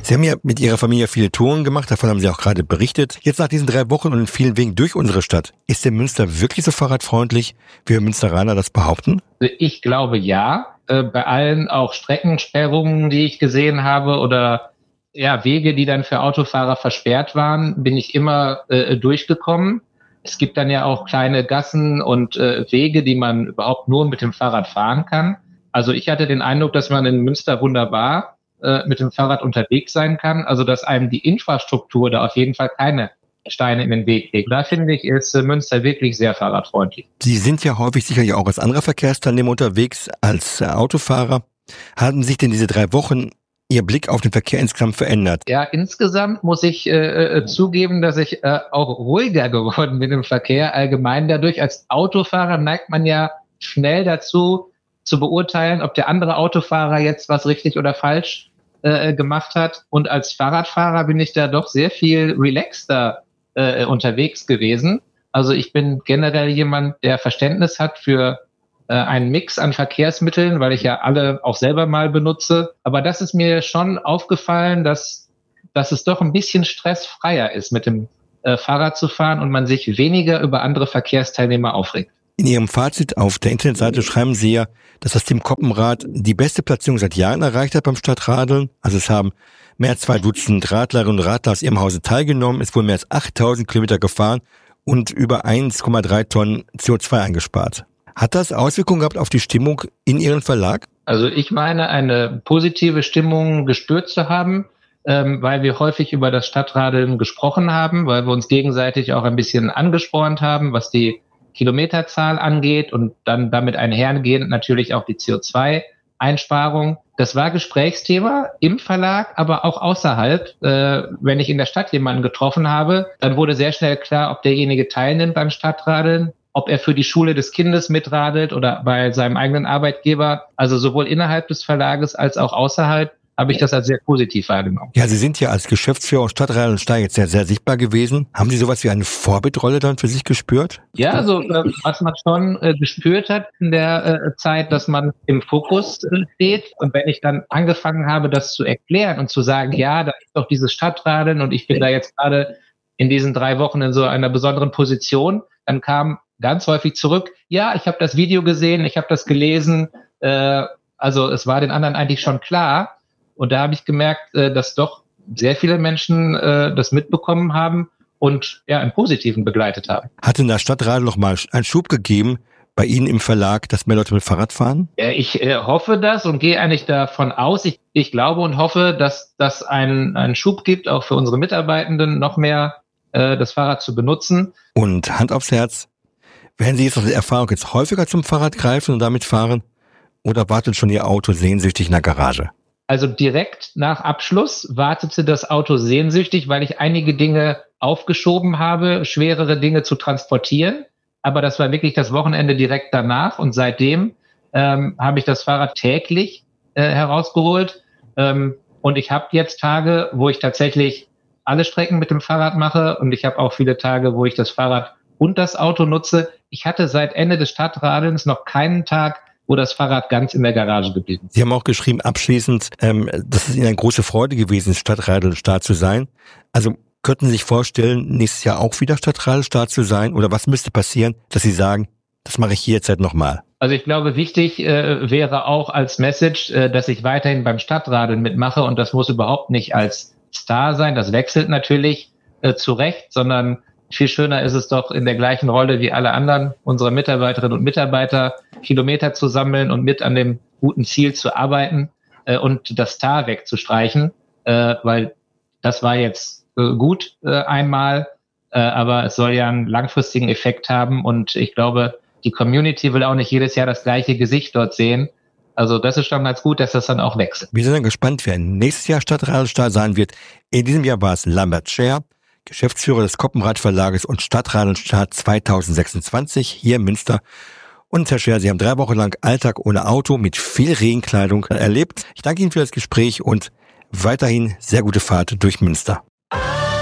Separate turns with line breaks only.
Sie haben ja mit Ihrer Familie viele Touren gemacht, davon haben Sie auch gerade berichtet. Jetzt nach diesen 3 Wochen und vielen Wegen durch unsere Stadt, ist der Münster wirklich so fahrradfreundlich, wie wir Münsteraner das behaupten?
Ich glaube ja. Bei allen auch Streckensperrungen, die ich gesehen habe oder Wege, die dann für Autofahrer versperrt waren, bin ich immer durchgekommen. Es gibt dann ja auch kleine Gassen und Wege, die man überhaupt nur mit dem Fahrrad fahren kann. Also ich hatte den Eindruck, dass man in Münster wunderbar mit dem Fahrrad unterwegs sein kann. Also dass einem die Infrastruktur da auf jeden Fall keine Steine in den Weg legt. Da finde ich, ist Münster wirklich sehr fahrradfreundlich.
Sie sind ja häufig sicherlich auch als anderer Verkehrsteilnehmer unterwegs, als Autofahrer. Haben sich denn diese 3 Wochen Ihr Blick auf den Verkehr insgesamt verändert?
Ja, insgesamt muss ich zugeben, dass ich auch ruhiger geworden bin im Verkehr. Allgemein dadurch, als Autofahrer neigt man ja schnell dazu, zu beurteilen, ob der andere Autofahrer jetzt was richtig oder falsch gemacht hat. Und als Fahrradfahrer bin ich da doch sehr viel relaxter unterwegs gewesen. Also ich bin generell jemand, der Verständnis hat für einen Mix an Verkehrsmitteln, weil ich ja alle auch selber mal benutze. Aber das ist mir schon aufgefallen, dass es doch ein bisschen stressfreier ist, mit dem Fahrrad zu fahren und man sich weniger über andere Verkehrsteilnehmer aufregt.
In Ihrem Fazit auf der Internetseite schreiben Sie ja, dass das Team Koppenrad die beste Platzierung seit Jahren erreicht hat beim Stadtradeln. Also es haben mehr als 2 Dutzend Radlerinnen und Radler aus Ihrem Hause teilgenommen. Es wurden mehr als 8000 Kilometer gefahren und über 1,3 Tonnen CO2 eingespart. Hat das Auswirkungen gehabt auf die Stimmung in Ihrem Verlag?
Also ich meine, eine positive Stimmung gespürt zu haben, weil wir häufig über das Stadtradeln gesprochen haben, weil wir uns gegenseitig auch ein bisschen angespornt haben, was die Kilometerzahl angeht und dann damit einhergehend natürlich auch die CO2-Einsparung. Das war Gesprächsthema im Verlag, aber auch außerhalb. Wenn ich in der Stadt jemanden getroffen habe, dann wurde sehr schnell klar, ob derjenige teilnimmt beim Stadtradeln, ob er für die Schule des Kindes mitradelt oder bei seinem eigenen Arbeitgeber. Also sowohl innerhalb des Verlages als auch außerhalb habe ich das als sehr positiv wahrgenommen.
Ja, Sie sind ja als Geschäftsführer und Stadtradeln jetzt sehr sichtbar gewesen. Haben Sie sowas wie eine Vorbildrolle dann für sich gespürt?
Ja, also was man schon gespürt hat in der Zeit, dass man im Fokus steht. Und wenn ich dann angefangen habe, das zu erklären und zu sagen, ja, da ist doch dieses Stadtradeln und ich bin da jetzt gerade in diesen 3 Wochen in so einer besonderen Position, dann kam ganz häufig zurück, ja, ich habe das Video gesehen, ich habe das gelesen. Also es war den anderen eigentlich schon klar. Und da habe ich gemerkt, dass doch sehr viele Menschen das mitbekommen haben und im Positiven begleitet haben.
Hat denn das Stadtradel noch mal einen Schub gegeben bei Ihnen im Verlag, dass mehr Leute mit Fahrrad fahren?
Ich hoffe das und gehe eigentlich davon aus. Ich glaube und hoffe, dass das einen Schub gibt, auch für unsere Mitarbeitenden, noch mehr das Fahrrad zu benutzen.
Und Hand aufs Herz, werden Sie jetzt aus der Erfahrung jetzt häufiger zum Fahrrad greifen und damit fahren? Oder wartet schon Ihr Auto sehnsüchtig in der Garage?
Also direkt nach Abschluss wartete das Auto sehnsüchtig, weil ich einige Dinge aufgeschoben habe, schwerere Dinge zu transportieren. Aber das war wirklich das Wochenende direkt danach. Und seitdem habe ich das Fahrrad täglich herausgeholt. Und ich habe jetzt Tage, wo ich tatsächlich alle Strecken mit dem Fahrrad mache. Und ich habe auch viele Tage, wo ich das Fahrrad und das Auto nutze. Ich hatte seit Ende des Stadtradelns noch keinen Tag, wo das Fahrrad ganz in der Garage geblieben ist.
Sie haben auch geschrieben, abschließend, dass es Ihnen eine große Freude gewesen ist, Stadtradelstart zu sein. Also könnten Sie sich vorstellen, nächstes Jahr auch wieder Stadtradelstart zu sein? Oder was müsste passieren, dass Sie sagen, das mache ich jederzeit nochmal?
Also ich glaube, wichtig wäre auch als Message, dass ich weiterhin beim Stadtradeln mitmache. Und das muss überhaupt nicht als Star sein. Das wechselt natürlich zu Recht, sondern viel schöner ist es doch, in der gleichen Rolle wie alle anderen unsere Mitarbeiterinnen und Mitarbeiter Kilometer zu sammeln und mit an dem guten Ziel zu arbeiten und das Star wegzustreichen, weil das war jetzt gut einmal, aber es soll ja einen langfristigen Effekt haben und ich glaube, die Community will auch nicht jedes Jahr das gleiche Gesicht dort sehen. Also das ist schon ganz gut, dass das dann auch wechselt.
Wir sind dann gespannt, wer nächstes Jahr Stadtradelstart sein wird. In diesem Jahr war es Lambert Scher, Geschäftsführer des Koppenrad Verlages und Stadtradelstart 2026 hier in Münster. Und Herr Scher, Sie haben 3 Wochen lang Alltag ohne Auto mit viel Regenkleidung erlebt. Ich danke Ihnen für das Gespräch und weiterhin sehr gute Fahrt durch Münster.